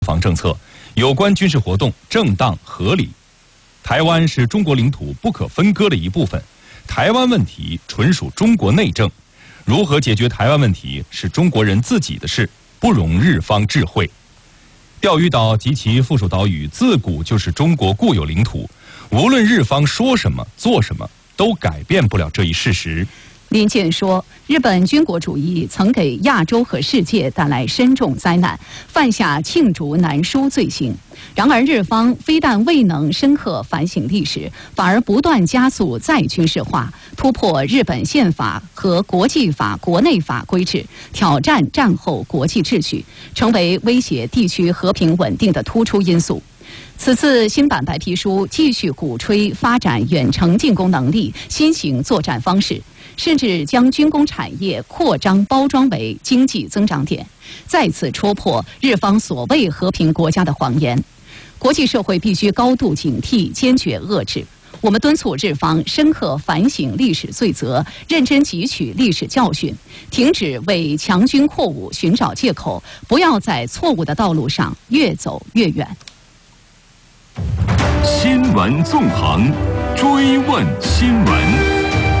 防政策，有关军事活动正当合理。台湾是中国领土不可分割的一部分，台湾问题纯属中国内政，如何解决台湾问题是中国人自己的事，不容日方智慧。钓鱼岛及其附属岛屿自古就是中国固有领土，无论日方说什么做什么，都改变不了这一事实。 林健说，日本军国主义曾给亚洲和世界带来深重灾难，犯下罄竹难书罪行。然而日方非但未能深刻反省历史，反而不断加速再军事化，突破日本宪法和国际法、国内法规制，挑战战后国际秩序，成为威胁地区和平稳定的突出因素。此次新版白皮书继续鼓吹发展远程进攻能力、新型作战方式，甚至将军工产业扩张包装为经济增长点，再次戳破日方所谓和平国家的谎言。国际社会必须高度警惕，坚决遏制。我们敦促日方深刻反省历史罪责，认真汲取历史教训，停止为强军扩武寻找借口，不要在错误的道路上越走越远。 新闻纵横，追问新闻。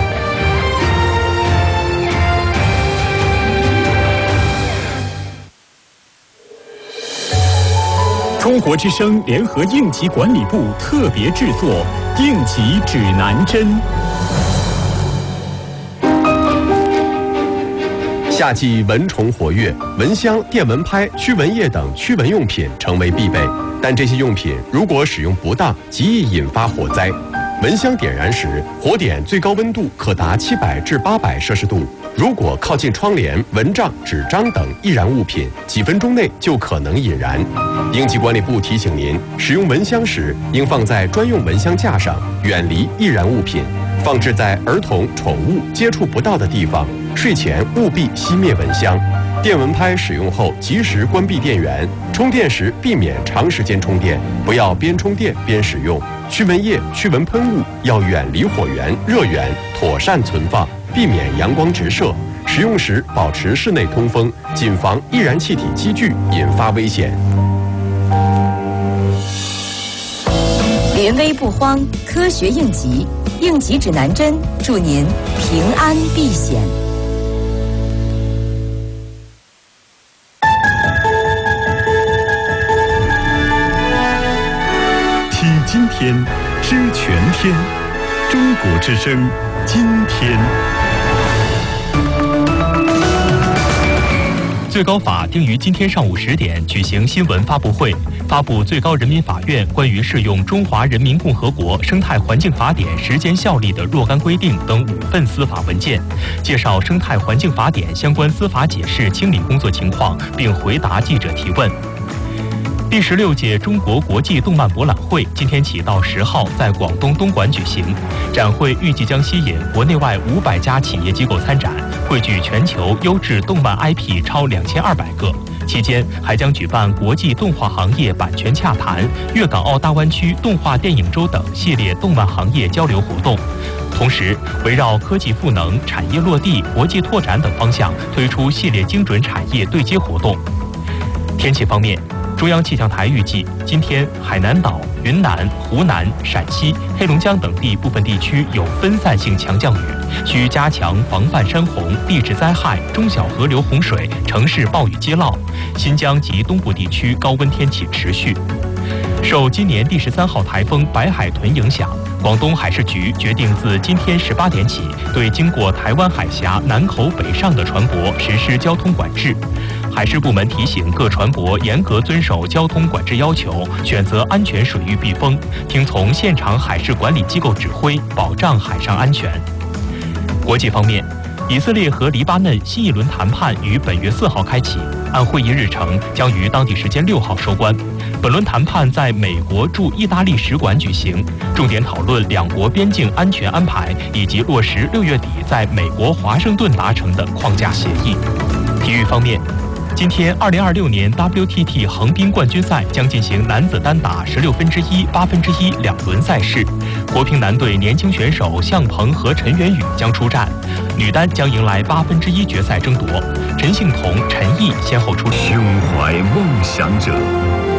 中国之声联合应急管理部特别制作《应急指南针》。 夏季蚊虫活跃，蚊香、电蚊拍、驱蚊液等驱蚊用品成为必备。但这些用品如果使用不当，极易引发火灾。蚊香点燃时，火点最高温度可达700至800摄氏度。如果靠近窗帘、蚊帐、纸张等易燃物品，几分钟内就可能引燃。应急管理部提醒您，使用蚊香时应放在专用蚊香架上，远离易燃物品，放置在儿童、宠物接触不到的地方。睡前务必熄灭蚊香。电蚊拍使用后及时关闭电源，充电时避免长时间充电，不要边充电边使用。驱蚊液、驱蚊喷雾要远离火源、热源，妥善存放，避免阳光直射。使用时保持室内通风，谨防易燃气体积聚引发危险。 临危不慌，科学应急，应急指南针，祝您平安避险。 今天知全天，中国之声，今天。 最高法定于今天上午10点举行新闻发布会，发布最高人民法院关于适用《中华人民共和国生态环境法典》时间效力的若干规定等5份司法文件，介绍生态环境法典相关司法解释清理工作情况，并回答记者提问。第16届中国国际动漫博览会今天起到10号在广东东莞举行，展会预计将吸引国内外500家企业机构参展，汇聚全球优质动漫 IP 超2200个。期间还将举办国际动画行业版权洽谈、粤港澳大湾区动画电影周等系列动漫行业交流活动。同时，围绕科技赋能、产业落地、国际拓展等方向推出系列精准产业对接活动。天气方面，中央气象台预计，今天海南岛、云南、湖南、陕西、黑龙江等地部分地区有分散性强降雨，需加强防范山洪、地质灾害、中小河流洪水、城市暴雨激涝。新疆及东部地区高温天气持续。受今年第13号台风白海豚影响，广东海事局决定自今天18点起，对经过台湾海峡南口北上的船舶实施交通管制。海事部门提醒各船舶严格遵守交通管制要求，选择安全水域避风，听从现场海事管理机构指挥，保障海上安全。国际方面，以色列和黎巴嫩新一轮谈判于本月4号开启，按会议日程将于当地时间6号收官。本轮谈判在美国驻意大利使馆举行，重点讨论两国边境安全安排以及落实6月底在美国华盛顿达成的框架协议。体育方面， 今天，2026年 WTT 横滨冠军赛将进行男子单打16分之一、8分之一两轮赛事。国乒男队年轻选手向鹏和陈元宇将出战，女单将迎来8分之一决赛争夺。陈幸同、陈毅先后出场。 胸怀梦想者。